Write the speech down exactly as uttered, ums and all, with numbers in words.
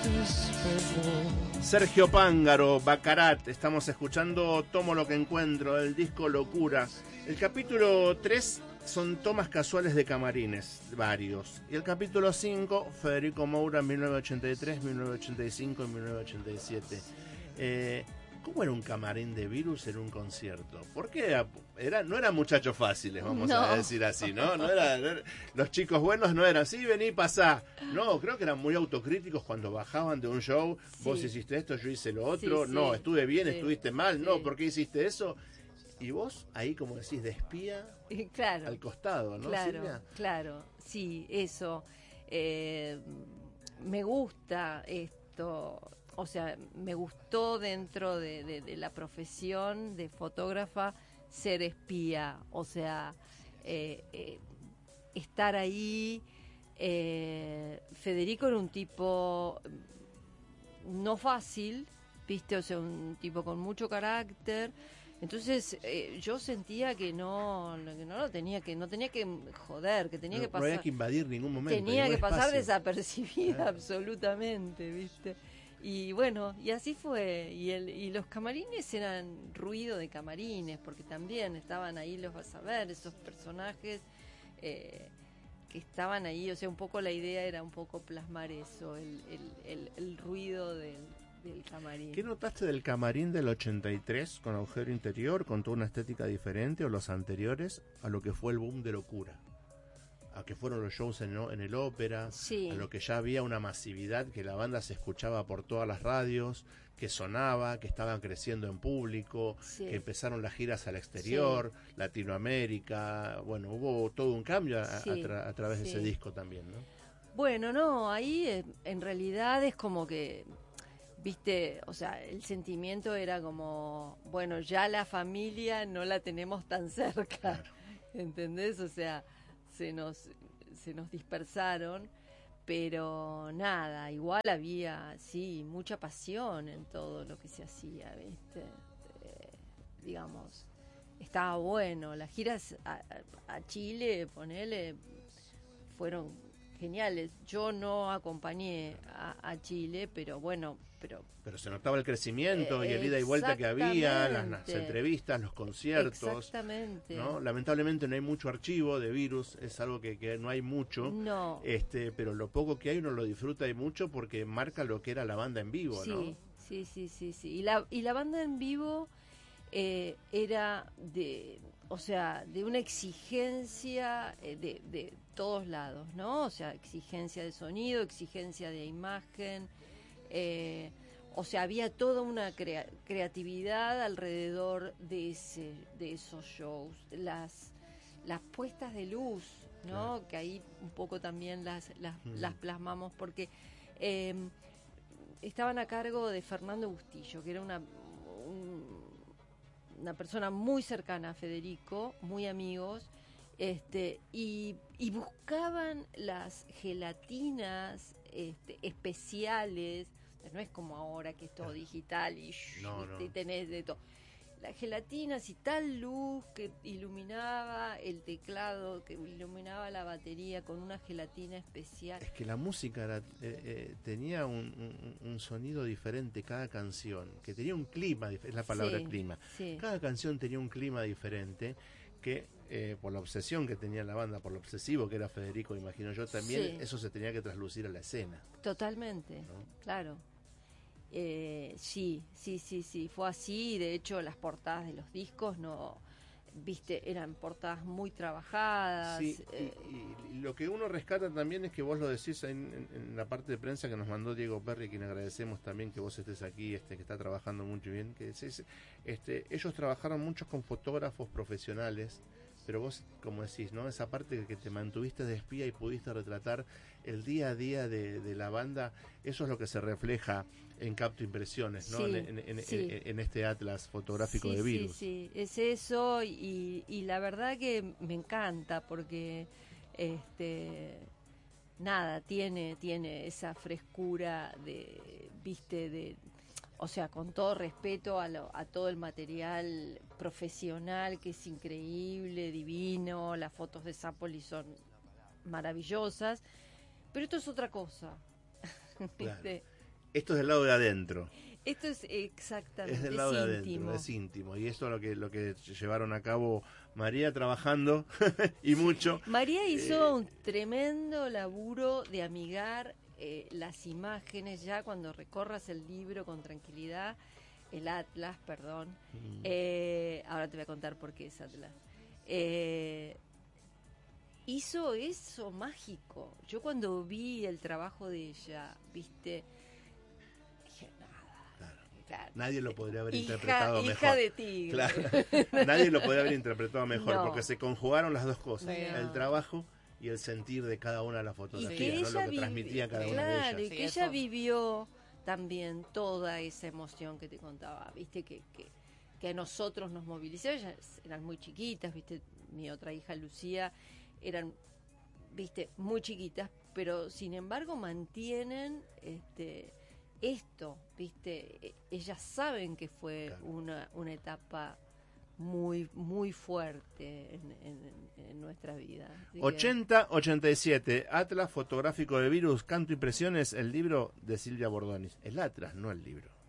Sergio Pángaro, Baccarat, estamos escuchando Tomo lo que encuentro, del disco Locura. El capítulo tres son tomas casuales de camarines, varios. Y el capítulo cinco, Federico Moura, mil novecientos ochenta y tres, mil novecientos ochenta y cinco y mil novecientos ochenta y siete. Eh, ¿Cómo era un camarín de Virus en un concierto? Porque era, era, no eran muchachos fáciles, vamos no. a decir así, ¿no? No era, no era, los chicos buenos no eran así, vení, pasá. No, creo que eran muy autocríticos cuando bajaban de un show. Sí. Vos hiciste esto, yo hice lo otro. Sí, no, sí. estuve bien, sí. estuviste mal. Sí. No, ¿por qué hiciste eso? Y vos ahí, como decís, de espía claro, al costado, ¿no, claro, Silvia? Claro, sí, eso. Eh, me gusta esto. O sea, me gustó dentro de, de, de la profesión de fotógrafa ser espía, o sea, eh, eh, estar ahí. Eh, Federico era un tipo no fácil, viste, o sea, un tipo con mucho carácter. Entonces eh, yo sentía que no, que no lo tenía que, no tenía que joder, que tenía no, que pasar. No había que invadir ningún momento. Tenía que espacio. pasar desapercibida, ah. absolutamente, viste. Y bueno, y así fue. Y, el, y los camarines eran ruido de camarines, porque también estaban ahí, los vas a ver, esos personajes eh, que estaban ahí. O sea, un poco la idea era un poco plasmar eso, el, el, el, el ruido del, del camarín. ¿Qué notaste del camarín del ochenta y tres con agujero interior, con toda una estética diferente, o los anteriores, a lo que fue el boom de Locura? A que fueron los shows en, en el ópera, sí. a lo que ya había una masividad, que la banda se escuchaba por todas las radios, que sonaba, que estaban creciendo en público, sí. que empezaron las giras al exterior, sí. Latinoamérica, bueno, hubo todo un cambio a, sí. a, tra- a través sí. de ese disco también, ¿no? Bueno, no, ahí eh, en realidad es como que, viste, o sea, el sentimiento era como, bueno, ya la familia no la tenemos tan cerca, claro. ¿Entendés? O sea, se nos se nos dispersaron, pero nada, igual había sí mucha pasión en todo lo que se hacía, ¿viste? Eh, digamos, estaba bueno. Las giras a, a Chile, ponele, fueron geniales. Yo no acompañé a, a Chile, pero bueno, pero pero se notaba el crecimiento eh, y el ida y vuelta que había, las, las entrevistas, los conciertos. Exactamente. ¿No? Lamentablemente no hay mucho archivo de Virus, es algo que, que no hay mucho. No. Este, pero lo poco que hay uno lo disfruta y mucho porque marca lo que era la banda en vivo, sí, ¿no? Sí, sí, sí, sí. Y la y la banda en vivo eh, era de, o sea, de una exigencia eh, de, de todos lados, ¿no? O sea, exigencia de sonido, exigencia de imagen, eh, o sea, había toda una crea- creatividad alrededor de ese, de esos shows, las las puestas de luz, ¿no? Claro. Que ahí un poco también las las, mm. las plasmamos porque eh, estaban a cargo de Fernando Bustillo, que era una un, una persona muy cercana a Federico, muy amigos, este y, y buscaban las gelatinas este, especiales. No es como ahora que es todo digital y, no, y no. tenés de todo. Las gelatinas y tal luz que iluminaba el teclado, que iluminaba la batería con una gelatina especial. Es que la música era, eh, eh, tenía un, un, un sonido diferente cada canción, que tenía un clima, es la palabra sí, clima. Sí. Cada canción tenía un clima diferente que eh, por la obsesión que tenía la banda, por lo obsesivo que era Federico, imagino yo también, sí. Eso se tenía que traslucir a la escena. Totalmente, ¿no? Claro. Eh, sí, sí, sí, sí, fue así. De hecho, las portadas de los discos no, viste, eran portadas muy trabajadas. Sí, eh, y, y, y lo que uno rescata también es que vos lo decís en, en, en la parte de prensa que nos mandó Diego Perry, quien agradecemos también que vos estés aquí, este, que está trabajando mucho bien, que es, este, ellos trabajaron mucho con fotógrafos profesionales. Pero vos, como decís, ¿no? Esa parte que te mantuviste de espía y pudiste retratar el día a día de, de la banda, eso es lo que se refleja en Capto Impresiones, ¿no? Sí, en, en, sí. en, en este atlas fotográfico sí, de Virus. Sí, sí, es eso y, y la verdad que me encanta porque, este, nada, tiene, tiene esa frescura de, viste, de... O sea, con todo respeto a, lo, a todo el material profesional, que es increíble, divino, las fotos de Zapoli son maravillosas, pero esto es otra cosa. Claro. Esto es del lado de adentro. Esto es exactamente, Es del lado es de íntimo. adentro, es íntimo. Y eso es lo que, lo que llevaron a cabo María trabajando y mucho. María hizo Eh, un tremendo laburo de amigar eh, las imágenes, ya cuando recorras el libro con tranquilidad, el Atlas, perdón. Mm. Eh, ahora te voy a contar por qué es Atlas. Eh, hizo eso mágico. Yo cuando vi el trabajo de ella, viste, dije, nada. Claro. Claro. Nadie lo podría haber Hija, interpretado hija mejor. de tigre. Claro. Nadie lo podría haber interpretado mejor, No. porque se conjugaron las dos cosas, No. el trabajo y el sentir de cada una de las Y fotografías, que ¿no? ella Lo que vi- transmitía cada una claro, de y ellas. que Sí, ella eso. vivió también toda esa emoción que te contaba, viste, que, que, que a nosotros nos movilizó. Ellas eran muy chiquitas, viste, mi otra hija Lucía, eran, viste, muy chiquitas, pero sin embargo mantienen este esto, viste, E- ellas saben que fue Claro. una, una etapa muy, muy fuerte en, en, en nuestra vida. Así que- ochenta ochenta y siete, Atlas fotográfico de virus, canto impresiones, el libro de Silvia Bordonis. El Atlas, no el libro.